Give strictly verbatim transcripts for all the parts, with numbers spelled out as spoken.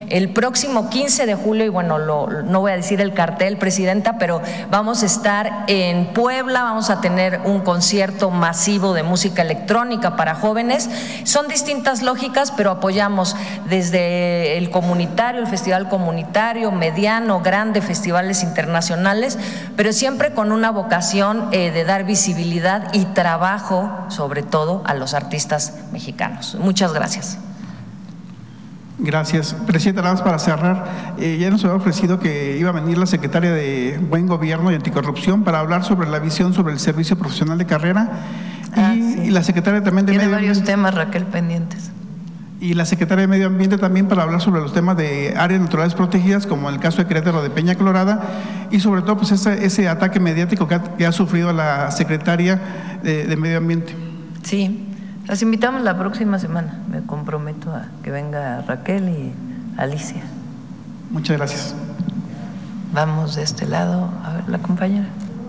el próximo quince de julio, y bueno, lo, no voy a decir el cartel, Presidenta, pero vamos a estar en Puebla, vamos a tener un concierto masivo de música electrónica para jóvenes. Son distintas lógicas, pero apoyamos desde el comunitario, el festival comunitario, mediano, grande, festivales internacionales, pero siempre con una vocación eh, de dar visibilidad y trabajo, sobre todo, a los artistas mexicanos. Muchas gracias. Gracias. Presidenta, nada más para cerrar, eh, ya nos había ofrecido que iba a venir la secretaria de Buen Gobierno y Anticorrupción para hablar sobre la visión sobre el servicio profesional de carrera ah, y, sí. y la secretaria también de Tiene Medio varios Ambiente. temas, Raquel, pendientes. Y la secretaria de Medio Ambiente también para hablar sobre los temas de áreas naturales protegidas, como el caso de Querétaro de Peña Colorada, y sobre todo pues ese, ese ataque mediático que ha, que ha sufrido la secretaria de, de Medio Ambiente. Sí. Las invitamos la próxima semana. Me comprometo a que venga Raquel y Alicia. Muchas gracias. Vamos de este lado. A ver, la compañera.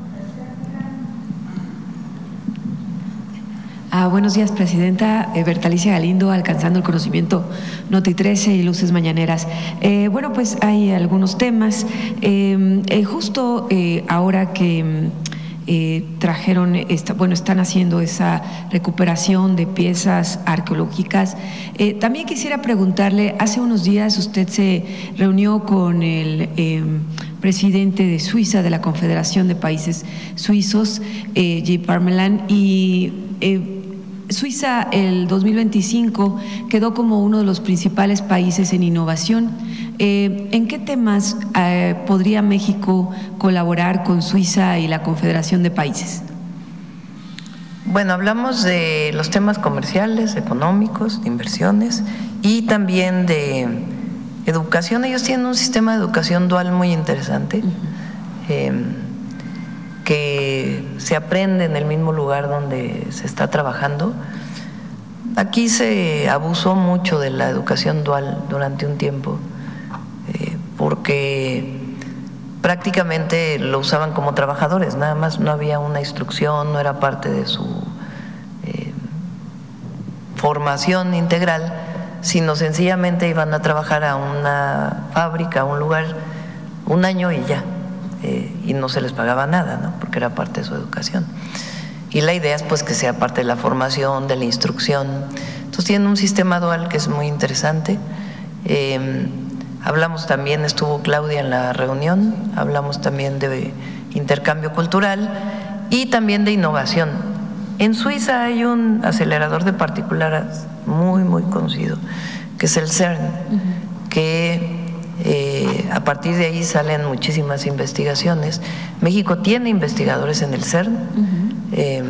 Ah, buenos días, Presidenta. Eh, Bertalicia Galindo, Alcanzando el Conocimiento, Noti trece y Luces Mañaneras. Eh, bueno, pues hay algunos temas. Eh, eh, justo eh, ahora que… Eh, trajeron, esta, bueno, están haciendo esa recuperación de piezas arqueológicas. Eh, también quisiera preguntarle, hace unos días usted se reunió con el eh, presidente de Suiza, de la Confederación de Países Suizos, eh, J. Parmelan, y eh, Suiza el dos mil veinticinco quedó como uno de los principales países en innovación. Eh, ¿En qué temas eh, podría México colaborar con Suiza y la Confederación de Países? Bueno, hablamos de los temas comerciales, económicos, de inversiones y también de educación. Ellos tienen un sistema de educación dual muy interesante, uh-huh. eh, que se aprende en el mismo lugar donde se está trabajando. Aquí se abusó mucho de la educación dual durante un tiempo, eh, porque prácticamente lo usaban como trabajadores, nada más no había una instrucción, no era parte de su eh, formación integral, sino sencillamente iban a trabajar a una fábrica, a un lugar, un año y ya, eh, y no se les pagaba nada, ¿no? Porque era parte de su educación. Y la idea es pues que sea parte de la formación, de la instrucción. Entonces tienen un sistema dual que es muy interesante. Eh, hablamos también, estuvo Claudia en la reunión, hablamos también de intercambio cultural y también de innovación. En Suiza hay un acelerador de particulares muy, muy conocido, que es el CERN, uh-huh. que eh, a partir de ahí salen muchísimas investigaciones. México tiene investigadores en el CERN, uh-huh. eh,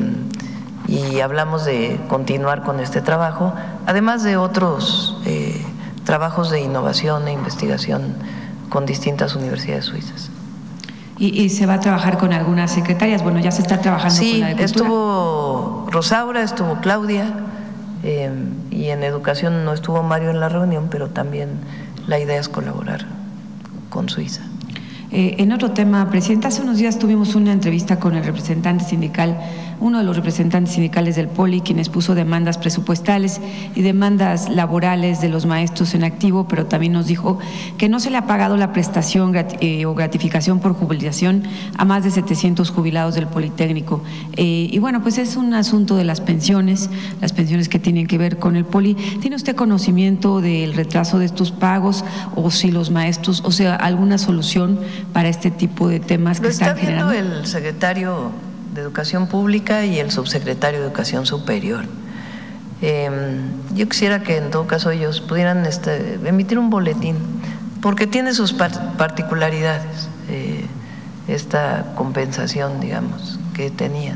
y hablamos de continuar con este trabajo, además de otros eh, trabajos de innovación e investigación con distintas universidades suizas. ¿Y, y se va a trabajar con algunas secretarias? Bueno, ya se está trabajando sí, con la de Cultura. Estuvo Rosaura, estuvo Claudia, eh, y en educación no estuvo Mario en la reunión, pero también la idea es colaborar con Suiza. Eh, en otro tema, Presidenta, hace unos días tuvimos una entrevista con el representante sindical, uno de los representantes sindicales del Poli, quien expuso demandas presupuestales y demandas laborales de los maestros en activo, pero también nos dijo que no se le ha pagado la prestación grat eh, o gratificación por jubilación a más de setecientos jubilados del Politécnico. Eh, y bueno, pues es un asunto de las pensiones, las pensiones que tienen que ver con el Poli. ¿Tiene usted conocimiento del retraso de estos pagos o si los maestros, o sea, alguna solución para este tipo de temas que Lo están está viendo generando? El secretario de Educación Pública y el subsecretario de Educación Superior. Eh, yo quisiera que en todo caso ellos pudieran este, emitir un boletín, porque tiene sus par particularidades, eh, esta compensación, digamos, que tenían.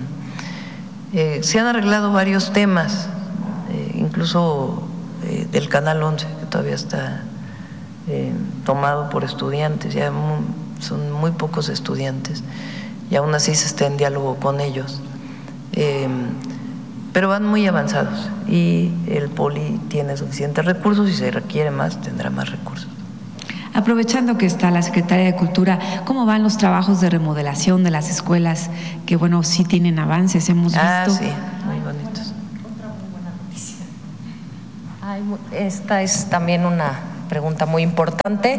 Eh, se han arreglado varios temas, eh, incluso eh, del Canal once, que todavía está eh, tomado por estudiantes, ya muy, son muy pocos estudiantes, y aún así se está en diálogo con ellos, eh, pero van muy avanzados y el Poli tiene suficientes recursos, y si se requiere más tendrá más recursos. Aprovechando que está la Secretaría de Cultura, ¿cómo van los trabajos de remodelación de las escuelas? Que bueno, sí tienen avances, hemos visto. Ah, sí, muy bonitos. Otra muy buena noticia. Ay, esta es también una pregunta muy importante.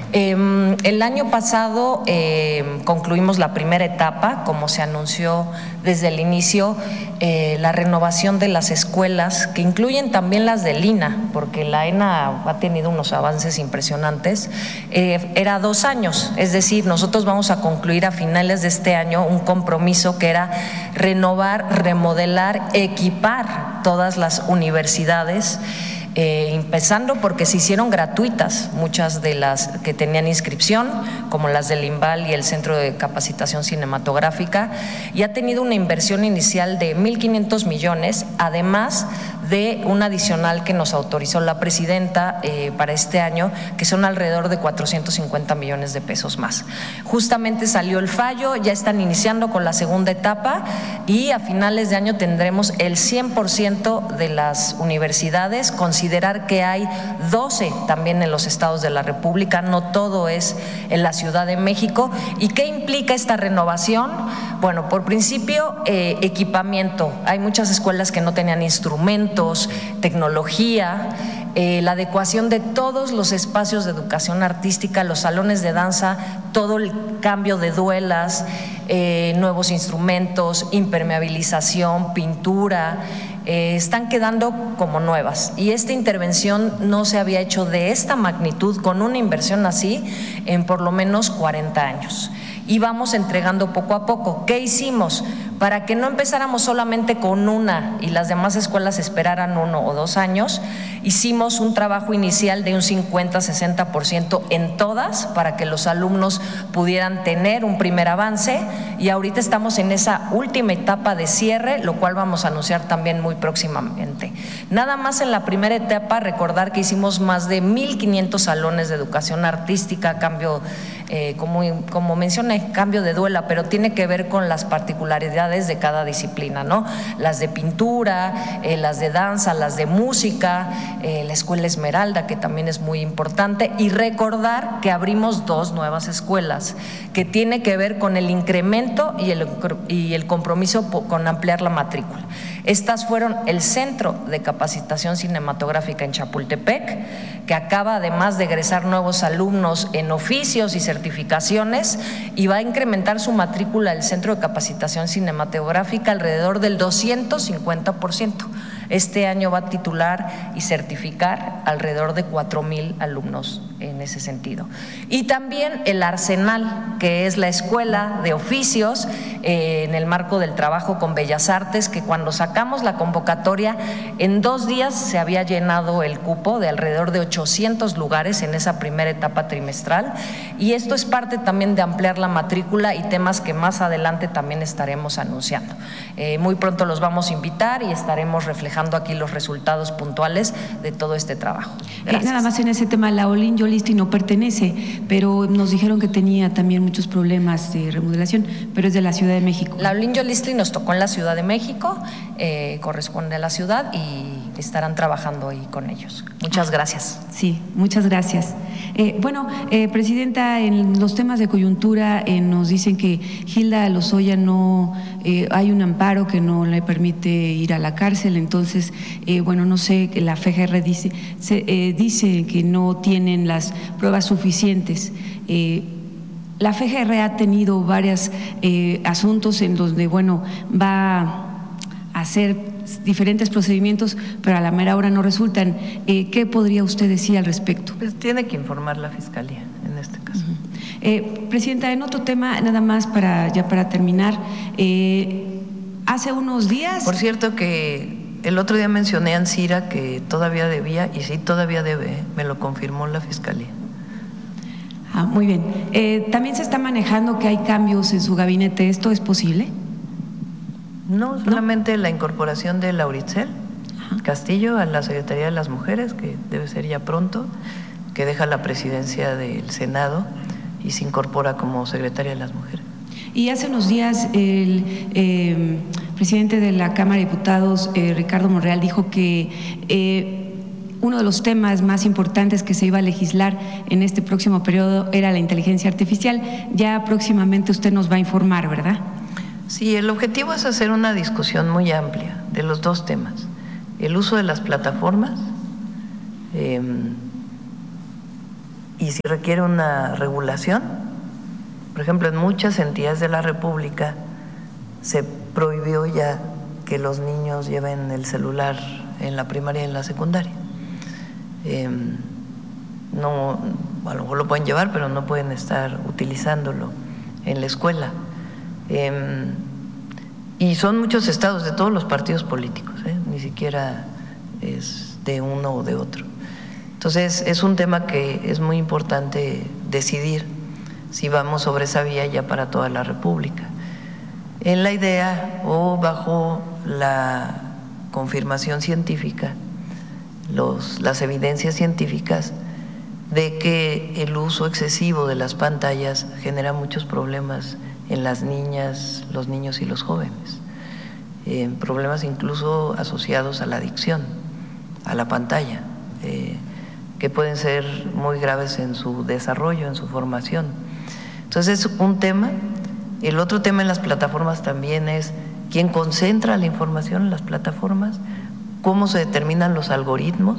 Eh, el año pasado eh, concluimos la primera etapa, como se anunció desde el inicio, eh, la renovación de las escuelas, que incluyen también las del I N A, porque la E N A ha tenido unos avances impresionantes. Eh, era dos años, es decir, nosotros vamos a concluir a finales de este año un compromiso que era renovar, remodelar, equipar todas las universidades. Eh, empezando porque se hicieron gratuitas muchas de las que tenían inscripción, como las del INVAL y el Centro de Capacitación Cinematográfica, y ha tenido una inversión inicial de mil quinientos millones, además de un adicional que nos autorizó la presidenta eh, para este año, que son alrededor de cuatrocientos cincuenta millones de pesos más. Justamente salió el fallo, ya están iniciando con la segunda etapa y a finales de año tendremos el cien por ciento de las universidades. Considerar que hay doce también en los estados de la República, no todo es en la Ciudad de México. ¿Y qué implica esta renovación? Bueno, por principio, eh, equipamiento. Hay muchas escuelas que no tenían instrumentos, tecnología, eh, la adecuación de todos los espacios de educación artística, los salones de danza, todo el cambio de duelas, eh, nuevos instrumentos, impermeabilización, pintura. Eh, están quedando como nuevas y esta intervención no se había hecho de esta magnitud con una inversión así en por lo menos cuarenta años. Y vamos entregando poco a poco. ¿Qué hicimos? Para que no empezáramos solamente con una y las demás escuelas esperaran uno o dos años, hicimos un trabajo inicial de un cincuenta a sesenta por ciento en todas para que los alumnos pudieran tener un primer avance, y ahorita estamos en esa última etapa de cierre, lo cual vamos a anunciar también muy próximamente. Nada más en la primera etapa, recordar que hicimos más de mil quinientos salones de educación artística, cambio, eh, como, como mencioné, cambio de duela, pero tiene que ver con las particularidades de cada disciplina, ¿no? Las de pintura, eh, las de danza, las de música, eh, la Escuela Esmeralda, que también es muy importante, y recordar que abrimos dos nuevas escuelas que tiene que ver con el incremento y el, y el compromiso con ampliar la matrícula. Estas fueron el Centro de Capacitación Cinematográfica en Chapultepec, que acaba además de egresar nuevos alumnos en oficios y certificaciones, y va a incrementar su matrícula el Centro de Capacitación Cinematográfica alrededor del doscientos cincuenta por ciento. Este año va a titular y certificar alrededor de cuatro mil alumnos en ese sentido. Y también el Arsenal, que es la escuela de oficios eh, en el marco del trabajo con Bellas Artes, que cuando sacamos la convocatoria, en dos días se había llenado el cupo de alrededor de ochocientos lugares en esa primera etapa trimestral, y esto es parte también de ampliar la matrícula y temas que más adelante también estaremos anunciando. Eh, muy pronto los vamos a invitar y estaremos reflejando aquí los resultados puntuales de todo este trabajo. Gracias. Nada más en ese tema, la Olin Yolisti no pertenece, pero nos dijeron que tenía también muchos problemas de remodelación, pero es de la Ciudad de México. La Olin Yolisti nos tocó en la Ciudad de México, eh, corresponde a la ciudad y estarán trabajando ahí con ellos. Muchas gracias. Sí, muchas gracias. Eh, bueno, eh, Presidenta, en los temas de coyuntura eh, nos dicen que Hilda Lozoya no, eh, hay un amparo que no le permite ir a la cárcel, entonces, eh, bueno, no sé, la F G R dice, se, eh, dice que no tienen las pruebas suficientes. Eh, la F G R ha tenido varios eh, asuntos en donde, bueno, va a hacer diferentes procedimientos, pero a la mera hora no resultan. Eh, ¿Qué podría usted decir al respecto? Pues tiene que informar la Fiscalía en este caso. Uh-huh. eh, Presidenta, en otro tema, nada más para ya para terminar, eh, hace unos días… Por cierto que el otro día mencioné a Ancira que todavía debía, y sí, todavía debe, me lo confirmó la Fiscalía. Ah, muy bien. Eh, También se está manejando que hay cambios en su gabinete. ¿Esto es posible? No, solamente ¿No? la incorporación de Lauritzel Castillo a la Secretaría de las Mujeres, que debe ser ya pronto, que deja la presidencia del Senado y se incorpora como secretaria de las Mujeres. Y hace unos días el eh, presidente de la Cámara de Diputados, eh, Ricardo Monreal, dijo que eh, uno de los temas más importantes que se iba a legislar en este próximo periodo era la inteligencia artificial. Ya próximamente usted nos va a informar, ¿verdad? Sí, el objetivo es hacer una discusión muy amplia de los dos temas: el uso de las plataformas, eh, y si requiere una regulación. Por ejemplo, en muchas entidades de la República se prohibió ya que los niños lleven el celular en la primaria y en la secundaria. Eh, no, a lo mejor lo pueden llevar, pero no pueden estar utilizándolo en la escuela. Eh, y son muchos estados de todos los partidos políticos, ¿eh? Ni siquiera es de uno o de otro. Entonces, es un tema que es muy importante decidir si vamos sobre esa vía ya para toda la República. En la idea o bajo la confirmación científica, los, las evidencias científicas de que el uso excesivo de las pantallas genera muchos problemas en las niñas, los niños y los jóvenes, eh, problemas incluso asociados a la adicción, a la pantalla, eh, que pueden ser muy graves en su desarrollo, en su formación. Entonces es un tema. El otro tema en las plataformas también es quién concentra la información en las plataformas, cómo se determinan los algoritmos,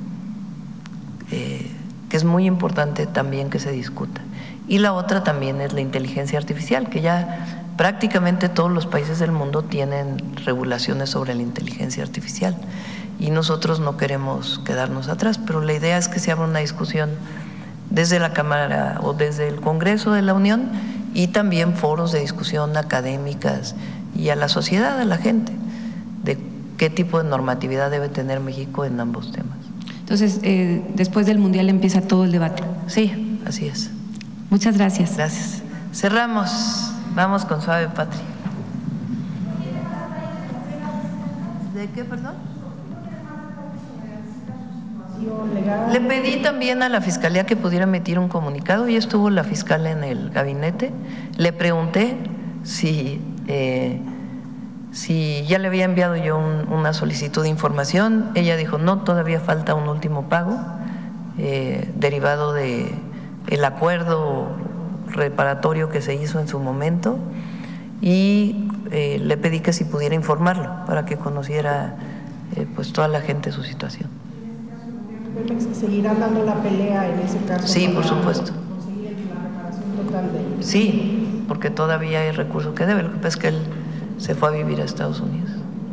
eh, que es muy importante también que se discuta. Y la otra también es la inteligencia artificial, que ya prácticamente todos los países del mundo tienen regulaciones sobre la inteligencia artificial y nosotros no queremos quedarnos atrás, pero la idea es que se abra una discusión desde la Cámara o desde el Congreso de la Unión y también foros de discusión académicas y a la sociedad, a la gente, de qué tipo de normatividad debe tener México en ambos temas. Entonces, eh, después del Mundial empieza todo el debate. Sí, así es. Muchas gracias. Gracias. Cerramos. Vamos con Suave Patria. ¿De qué, perdón? Le pedí también a la Fiscalía que pudiera emitir un comunicado. Ya estuvo la fiscal en el gabinete. Le pregunté si, eh, si ya le había enviado yo un, una solicitud de información. Ella dijo, no, todavía falta un último pago eh, derivado de el acuerdo reparatorio que se hizo en su momento y eh, le pedí que si pudiera informarlo para que conociera eh, pues toda la gente su situación. ¿Seguirán dando la pelea en ese caso? Sí, por supuesto. Conseguir la reparación total de... Sí, porque todavía hay recursos que debe. Lo que pasa es que él se fue a vivir a Estados Unidos.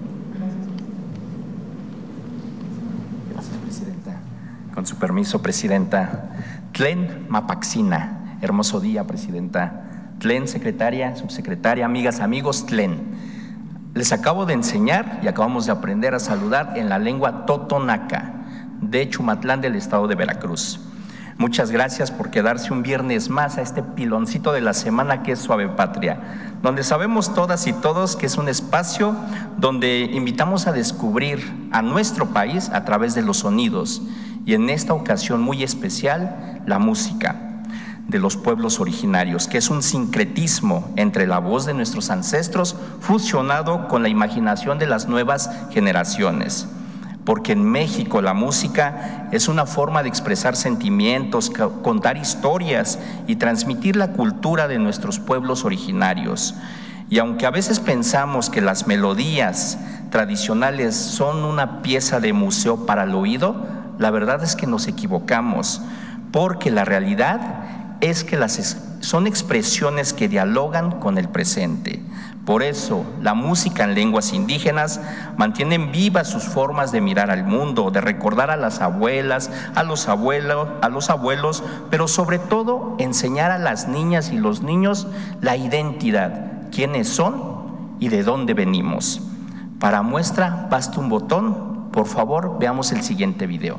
Gracias, Presidenta. Con su permiso, Presidenta. Tlen Mapaxina. Hermoso día, Presidenta. Tlen, secretaria, subsecretaria, amigas, amigos, Tlen. Les acabo de enseñar y acabamos de aprender a saludar en la lengua totonaca de Chumatlán del estado de Veracruz. Muchas gracias por quedarse un viernes más a este piloncito de la semana que es Suave Patria, donde sabemos todas y todos que es un espacio donde invitamos a descubrir a nuestro país a través de los sonidos y en esta ocasión muy especial la música de los pueblos originarios, que es un sincretismo entre la voz de nuestros ancestros fusionado con la imaginación de las nuevas generaciones. Porque en México la música es una forma de expresar sentimientos, contar historias y transmitir la cultura de nuestros pueblos originarios. Y aunque a veces pensamos que las melodías tradicionales son una pieza de museo para el oído, la verdad es que nos equivocamos, porque la realidad es que las son expresiones que dialogan con el presente. Por eso, la música en lenguas indígenas mantienen vivas sus formas de mirar al mundo, de recordar a las abuelas, a los abuelos, a los abuelos, pero sobre todo enseñar a las niñas y los niños la identidad, quiénes son y de dónde venimos. Para muestra, basta un botón. Por favor, veamos el siguiente video.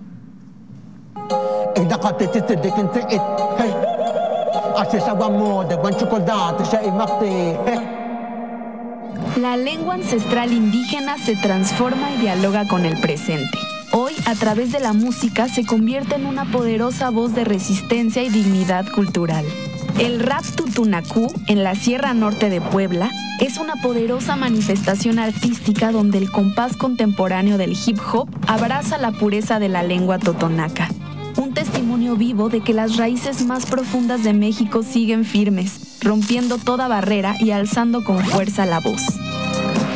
La lengua ancestral indígena se transforma y dialoga con el presente. Hoy, a través de la música, se convierte en una poderosa voz de resistencia y dignidad cultural. El rap tutunacú, en la Sierra Norte de Puebla, es una poderosa manifestación artística donde el compás contemporáneo del hip hop abraza la pureza de la lengua totonaca. Un testimonio vivo de que las raíces más profundas de México siguen firmes, rompiendo toda barrera y alzando con fuerza la voz.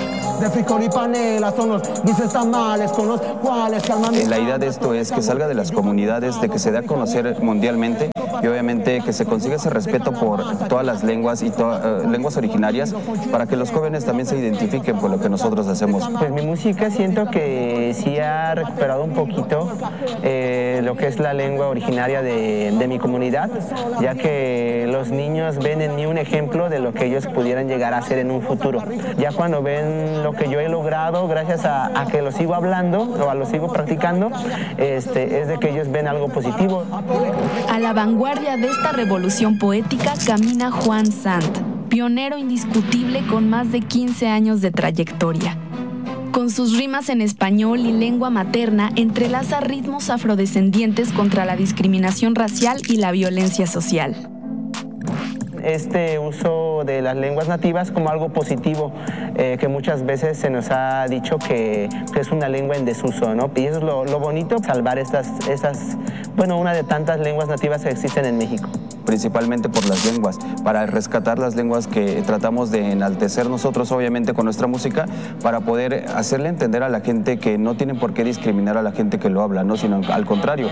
de frijol y panela, son los dulces tamales con los cuales calman mis... La idea de esto es que salga de las comunidades, de que se dé a conocer mundialmente y obviamente que se consiga ese respeto por todas las lenguas y to uh, lenguas originarias para que los jóvenes también se identifiquen por lo que nosotros hacemos. Pues mi música siento que sí ha recuperado un poquito eh, lo que es la lengua originaria de, de mi comunidad, ya que los niños ven en mí un ejemplo de lo que ellos pudieran llegar a hacer en un futuro. Ya cuando ven lo que yo he logrado gracias a, a que lo sigo hablando o a lo sigo practicando, este, es de que ellos ven algo positivo. A la vanguardia de esta revolución poética camina Juan Sant, pionero indiscutible con más de quince años de trayectoria. Con sus rimas en español y lengua materna, entrelaza ritmos afrodescendientes contra la discriminación racial y la violencia social. Este uso de las lenguas nativas como algo positivo, eh, que muchas veces se nos ha dicho que, que es una lengua en desuso, ¿no? Y eso es lo, lo bonito, salvar estas, estas, bueno, una de tantas lenguas nativas que existen en México. Principalmente por las lenguas, para rescatar las lenguas que tratamos de enaltecer nosotros obviamente con nuestra música, para poder hacerle entender a la gente que no tienen por qué discriminar a la gente que lo habla, ¿no? Sino al contrario.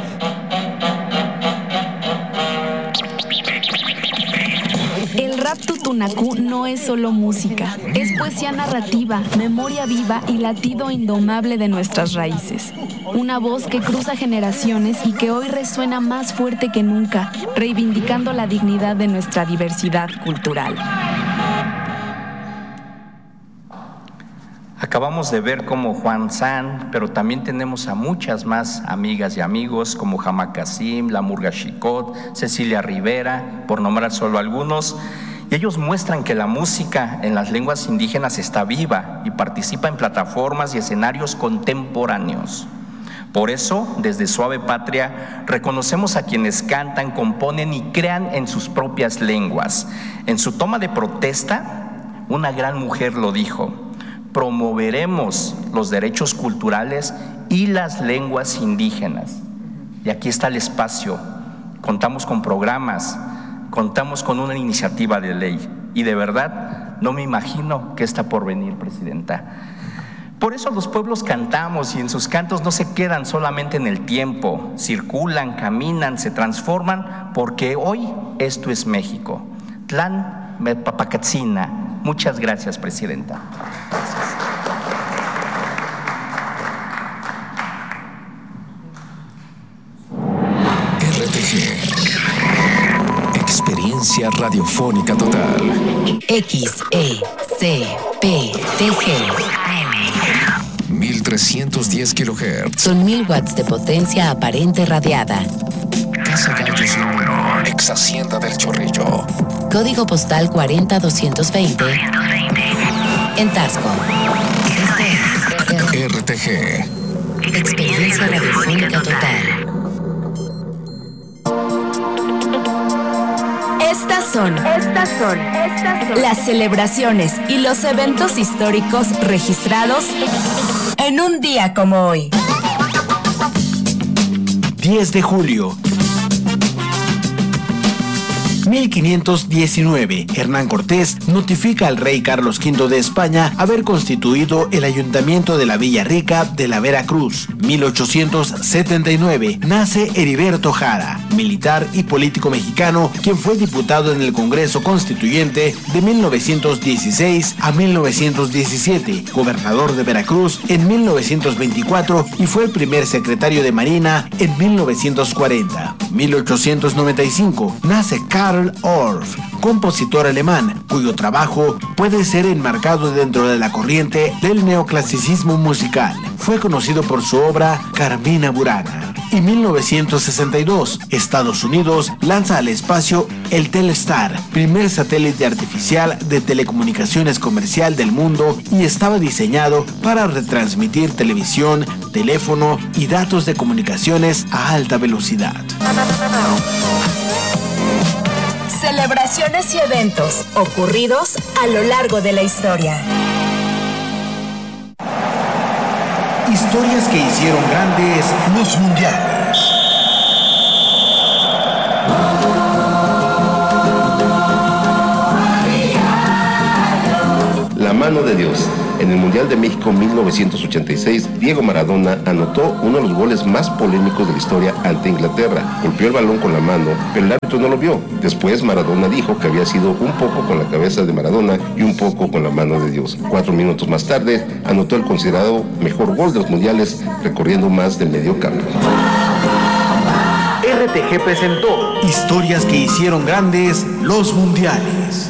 El rap tutunacú no es solo música, es poesía narrativa, memoria viva y latido indomable de nuestras raíces. Una voz que cruza generaciones y que hoy resuena más fuerte que nunca, reivindicando la dignidad de nuestra diversidad cultural. Acabamos de ver como Juan Sant, pero también tenemos a muchas más amigas y amigos como Jama Kasim, La Murga Chicot, Cecilia Rivera, por nombrar solo algunos. Y ellos muestran que la música en las lenguas indígenas está viva y participa en plataformas y escenarios contemporáneos. Por eso, desde Suave Patria, reconocemos a quienes cantan, componen y crean en sus propias lenguas. En su toma de protesta, una gran mujer lo dijo: promoveremos los derechos culturales y las lenguas indígenas. Y aquí está el espacio. Contamos con programas, contamos con una iniciativa de ley. Y de verdad, no me imagino qué está por venir, Presidenta. Por eso los pueblos cantamos y en sus cantos no se quedan solamente en el tiempo, circulan, caminan, se transforman, porque hoy esto es México. Tlan Mepapacatzina. Muchas gracias, Presidenta. R T G. Experiencia radiofónica total. X E C P T G. mil trescientos diez kilohertz. Son mil watts de potencia aparente radiada. Casa Gallos número, ex Hacienda del Chorrillo. Código postal cuarenta doscientos veinte. En Taxco. Este es R T G. Experiencia radiofónica total. Estas son, estas son, estas son las celebraciones y los eventos históricos registrados en un día como hoy. diez de julio. mil quinientos diecinueve, Hernán Cortés notifica al rey Carlos quinto de España haber constituido el ayuntamiento de la Villa Rica de la Veracruz. mil ochocientos setenta y nueve, nace Heriberto Jara, militar y político mexicano, quien fue diputado en el Congreso Constituyente de mil novecientos dieciséis a mil novecientos diecisiete, gobernador de Veracruz en mil novecientos veinticuatro y fue el primer secretario de Marina en mil novecientos cuarenta. mil ochocientos noventa y cinco, nace Karl Orff, compositor alemán, cuyo trabajo puede ser enmarcado dentro de la corriente del neoclasicismo musical. Fue conocido por su obra Carmina Burana. Y mil novecientos sesenta y dos, Estados Unidos lanza al espacio el Telstar, primer satélite artificial de telecomunicaciones comercial del mundo, y estaba diseñado para retransmitir televisión, teléfono y datos de comunicaciones a alta velocidad. Celebraciones y eventos ocurridos a lo largo de la historia. Historias que hicieron grandes los mundiales. La mano de Dios En el Mundial de México mil novecientos ochenta y seis, Diego Maradona anotó uno de los goles más polémicos de la historia ante Inglaterra. Golpeó el balón con la mano, pero el árbitro no lo vio. Después Maradona dijo que había sido un poco con la cabeza de Maradona y un poco con la mano de Dios. Cuatro minutos más tarde, anotó el considerado mejor gol de los mundiales, recorriendo más del medio campo. R T G presentó Historias que hicieron grandes los mundiales.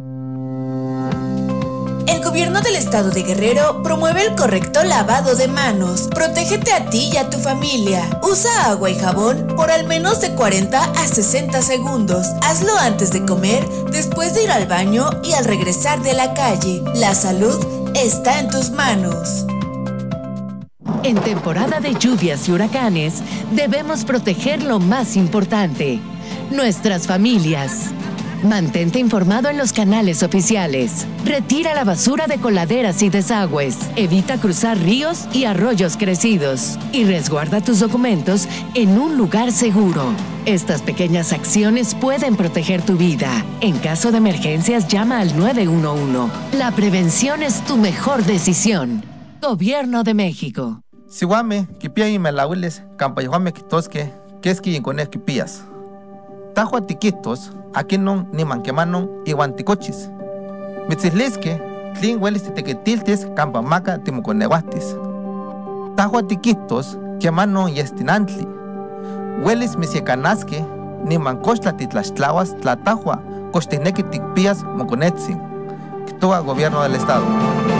El gobierno del estado de Guerrero promueve el correcto lavado de manos. Protégete a ti y a tu familia. Usa agua y jabón por al menos de cuarenta a sesenta segundos. Hazlo antes de comer, después de ir al baño y al regresar de la calle. La salud está en tus manos. En temporada de lluvias y huracanes, debemos proteger lo más importante, nuestras familias. Mantente informado en los canales oficiales. Retira la basura de coladeras y desagües. Evita cruzar ríos y arroyos crecidos. Y resguarda tus documentos en un lugar seguro. Estas pequeñas acciones pueden proteger tu vida. En caso de emergencias, llama al nueve uno uno. La prevención es tu mejor decisión. Gobierno de México. Siwame, kipia y melawiles, campayhuame kitosque, keski y cones kipías. Tajua tiquitos, aquí non ni manquemanon y guanticochis. Mitzislisque, tlin huelis tequetiltes, campamaca timuconeguatis. Tajua tiquitos, quemanon y estinantli. Huelis misiecanasque, ni mancochla titlaxtlahuas, tlatajua, costinequi ticpías moconetzin. Kitoa Gobierno del Estado.